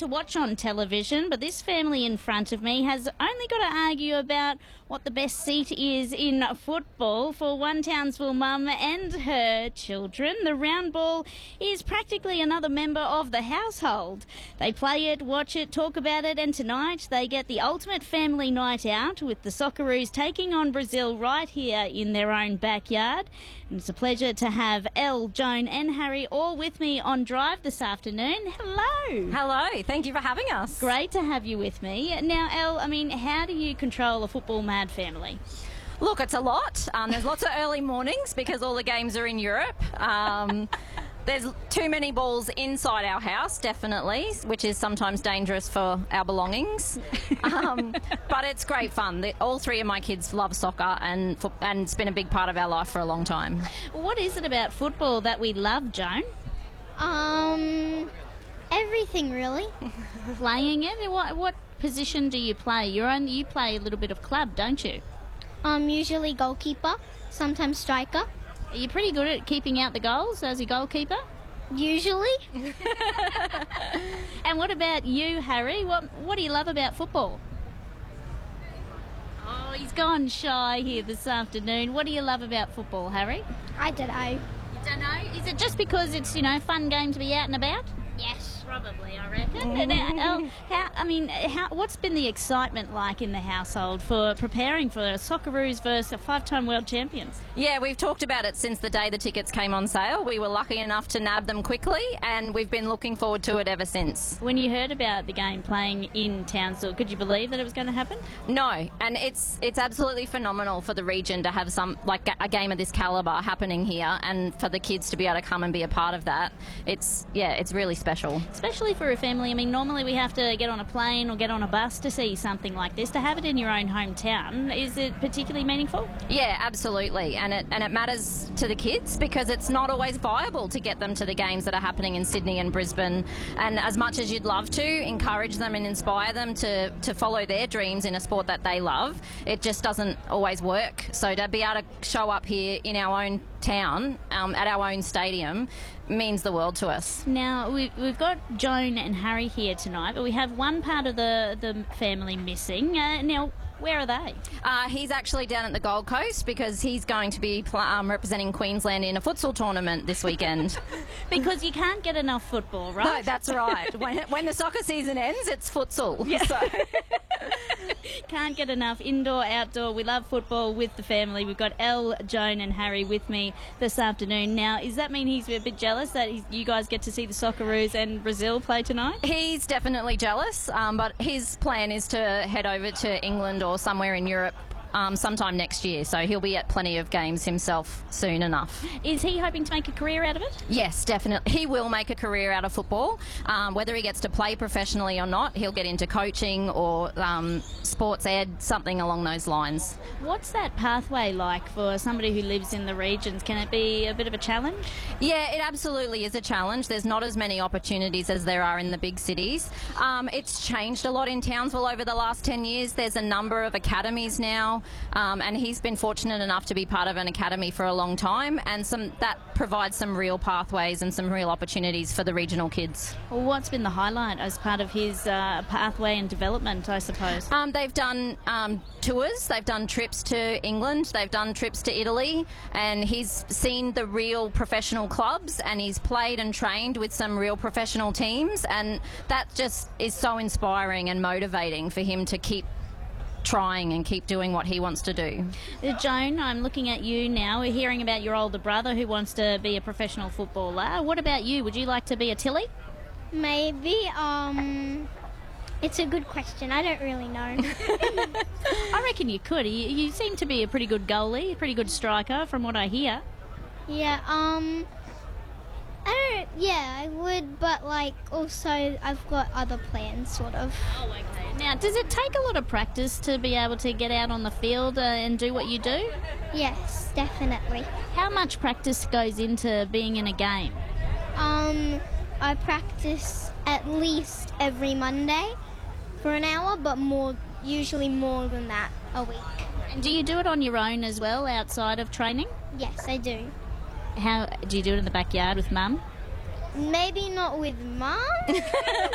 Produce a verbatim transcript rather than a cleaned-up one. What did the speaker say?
to watch on television, but this family in front of me has only got to argue about what the best seat is in football for one Townsville mum and her children. The round ball is practically another member of the household. They play it, watch it, talk about it, and tonight they get the ultimate family night out with the Socceroos taking on Brazil right here in their own backyard. And it's a pleasure to have Elle, Joan and Harry all with me on Drive this afternoon. Hello. Hello, thank you for having us. Great to have you with me. Now, Elle, I mean, how do you control a football mad family? Look, it's a lot. Um, there's lots of early mornings because all the games are in Europe. Um, there's too many balls inside our house, definitely, which is sometimes dangerous for our belongings. Um, but it's great fun. The, all three of my kids love soccer, and, fo- and it's been a big part of our life for a long time. What is it about football that we love, Joan? Um, everything really. Playing it? What, what position do you play? You're on, you play a little bit of club, don't you? Um, usually goalkeeper, sometimes striker. Are you pretty good at keeping out the goals as a goalkeeper? Usually. And what about you, Harry? What What do you love about football? Oh, he's gone shy here this afternoon. What do you love about football, Harry? I don't know. You don't know? Is it just because it's, you know, fun game to be out and about? Yes. Probably, I reckon. And, uh, uh, how, I mean, how, what's been the excitement like in the household for preparing for Socceroos versus five-time world champions? Yeah, we've talked about it since the day the tickets came on sale. We were lucky enough to nab them quickly, and we've been looking forward to it ever since. When you heard about the game playing in Townsville, could you believe that it was going to happen? No, and it's it's absolutely phenomenal for the region to have some like a game of this calibre happening here, and for the kids to be able to come and be a part of that. It's yeah, it's really special. Especially for a family. I mean, normally we have to get on a plane or get on a bus to see something like this. To have it in your own hometown, is it particularly meaningful? Yeah, absolutely, and it and it matters to the kids because it's not always viable to get them to the games that are happening in Sydney and Brisbane. And as much as you'd love to encourage them and inspire them to to follow their dreams in a sport that they love, it just doesn't always work. So to be able to show up here in our own town, um, at our own stadium, means the world to us. Now, we've, we've got Joan and Harry here tonight, but we have one part of the, the family missing. Uh, now, where are they? Uh, he's actually down at the Gold Coast because he's going to be pl- um, representing Queensland in a futsal tournament this weekend. Because you can't get enough football, right? No, that's right. When, when the soccer season ends, it's futsal. Yeah. So. Can't get enough indoor, outdoor. We love football with the family. We've got Elle, Joan and Harry with me this afternoon. Now, does that mean he's a bit jealous that he's, you guys get to see the Socceroos and Brazil play tonight? He's definitely jealous, um, but his plan is to head over to England or somewhere in Europe um, sometime next year, so he'll be at plenty of games himself soon enough. Is he hoping to make a career out of it? Yes, definitely. He will make a career out of football. Um, whether he gets to play professionally or not, he'll get into coaching or um, sports ed, something along those lines. What's that pathway like for somebody who lives in the regions? Can it be a bit of a challenge? Yeah, it absolutely is a challenge. There's not as many opportunities as there are in the big cities. Um, it's changed a lot in Townsville over the last ten years. There's a number of academies now, um, and he's been fortunate enough to be part of an academy for a long time, and some that provides some real pathways and some real opportunities for the regional kids. Well, what's been the highlight as part of his uh, pathway and development, I suppose? Um, they've done um, tours, they've done trips to England, they've done trips to Italy, and he's seen the real professional clubs, and he's played and trained with some real professional teams, and that just is so inspiring and motivating for him to keep trying and keep doing what he wants to do. Uh, Joan, I'm looking at you now. We're hearing about your older brother who wants to be a professional footballer. What about you? Would you like to be a Tilly? Maybe. Um, it's a good question. I don't really know. I reckon you could. You, you seem to be a pretty good goalie, a pretty good striker from what I hear. Yeah, um, I don't, yeah, I would, but, like, also I've got other plans, sort of. Oh, okay. Now, does it take a lot of practice to be able to get out on the field uh, and do what you do? Yes, definitely. How much practice goes into being in a game? Um, I practice at least every Monday for an hour, but more, usually more than that a week. And do you do it on your own as well, outside of training? Yes, I do. How do you do it in the backyard with Mum? Maybe not with Mum.